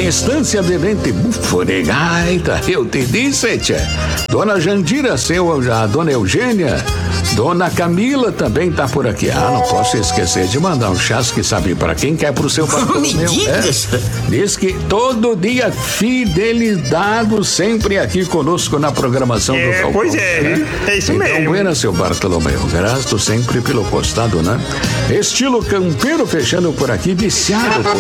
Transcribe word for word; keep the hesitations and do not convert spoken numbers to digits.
Estância de Dente Bufo de Gaita, eu te disse, tchê. Dona Jandira, seu, a Dona Eugênia, Dona Camila também tá por aqui. Ah, não posso esquecer de mandar um chasque, sabe para quem quer pro seu Bartolomeu. É. Diz que todo dia fidelidade sempre aqui conosco na programação é, do Galpão. Pois é, né? É isso então, mesmo. Então, buena, seu Bartolomeu. Grato sempre pelo costado, né? Estilo campeiro fechando por aqui, viciado por